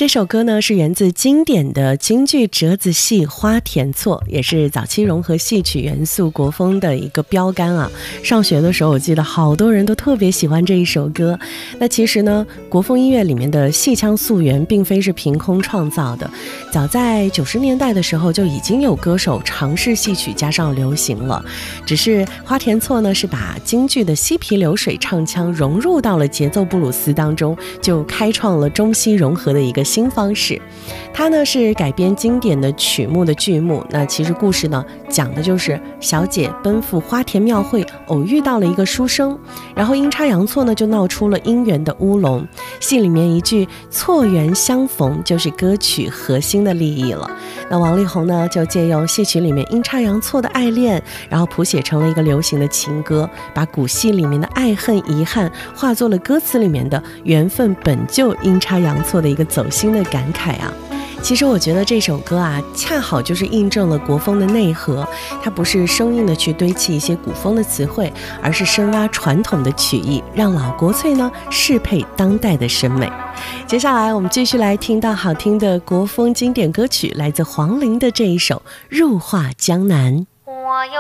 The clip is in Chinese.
这首歌呢是源自经典的京剧折子戏《花田错》，也是早期融合戏曲元素国风的一个标杆啊。上学的时候我记得好多人都特别喜欢这一首歌。那其实呢，国风音乐里面的戏腔溯源并非是凭空创造的，早在90年代的时候就已经有歌手尝试戏曲加上流行了。只是《花田错》呢是把京剧的嬉皮流水唱腔融入到了节奏布鲁斯当中，就开创了中西融合的一个新方式。它呢是改编经典的曲目的剧目，那其实故事呢讲的就是小姐奔赴花田庙会，偶遇到了一个书生，然后阴差阳错呢就闹出了姻缘的乌龙。戏里面一句错缘相逢就是歌曲核心的立意了。那王力宏呢就借用戏曲里面阴差阳错的爱恋，然后谱写成了一个流行的情歌，把古戏里面的爱恨遗憾化作了歌词里面的缘分本就阴差阳错的一个走心的感慨啊。其实我觉得这首歌啊，恰好就是印证了国风的内核，它不是生硬的去堆砌一些古风的词汇，而是深挖传统的曲艺，让老国粹呢适配当代的审美。接下来我们继续来听到好听的国风经典歌曲，来自黄龄的这一首《入画江南》。 我有